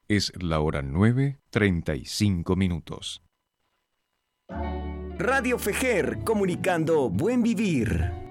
Es la hora 9:35. Radio Fejer, comunicando buen vivir.